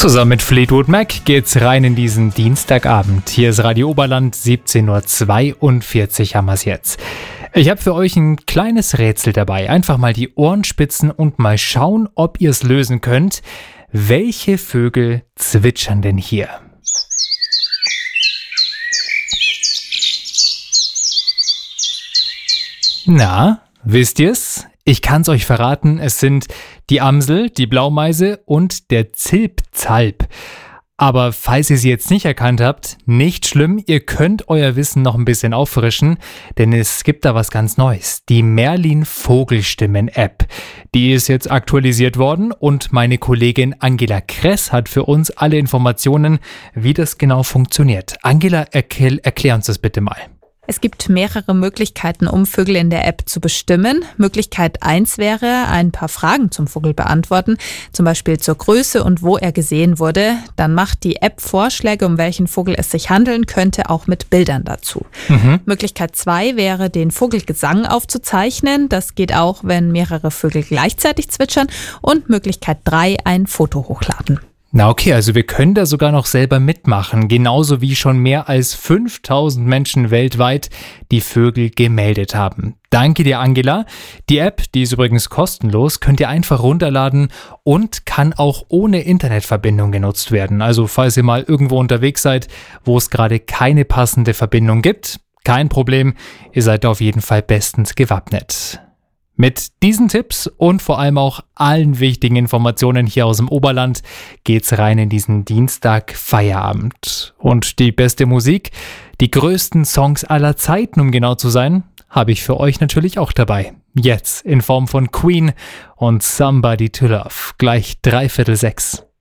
Zusammen mit Fleetwood Mac geht's rein in diesen Dienstagabend. Hier ist Radio Oberland, 17:42 Uhr haben wir's jetzt. Ich habe für euch ein kleines Rätsel dabei. Einfach mal die Ohren spitzen und mal schauen, ob ihr es lösen könnt. Welche Vögel zwitschern denn hier? Na, wisst ihr's? Ich kann's euch verraten, es sind die Amsel, die Blaumeise und der Zilpzalp. Aber falls ihr sie jetzt nicht erkannt habt, nicht schlimm, ihr könnt euer Wissen noch ein bisschen auffrischen, denn es gibt da was ganz Neues. Die Merlin-Vogelstimmen-App. Die ist jetzt aktualisiert worden und meine Kollegin Angela Kress hat für uns alle Informationen, wie das genau funktioniert. Angela, erklär uns das bitte mal. Es gibt mehrere Möglichkeiten, um Vögel in der App zu bestimmen. Möglichkeit 1 wäre, ein paar Fragen zum Vogel beantworten, zum Beispiel zur Größe und wo er gesehen wurde. Dann macht die App Vorschläge, um welchen Vogel es sich handeln könnte, auch mit Bildern dazu. Möglichkeit 2 wäre, den Vogelgesang aufzuzeichnen. Das geht auch, wenn mehrere Vögel gleichzeitig zwitschern. Und Möglichkeit 3, ein Foto hochladen. Na okay, also wir können da sogar noch selber mitmachen, genauso wie schon mehr als 5000 Menschen weltweit die Vögel gemeldet haben. Danke dir, Angela. Die App, die ist übrigens kostenlos, könnt ihr einfach runterladen und kann auch ohne Internetverbindung genutzt werden. Also falls ihr mal irgendwo unterwegs seid, wo es gerade keine passende Verbindung gibt, kein Problem, ihr seid auf jeden Fall bestens gewappnet. Mit diesen Tipps und vor allem auch allen wichtigen Informationen hier aus dem Oberland geht's rein in diesen Dienstag-Feierabend. Und die beste Musik, die größten Songs aller Zeiten, um genau zu sein, habe ich für euch natürlich auch dabei. Jetzt in Form von Queen und Somebody to Love. Gleich 5:45.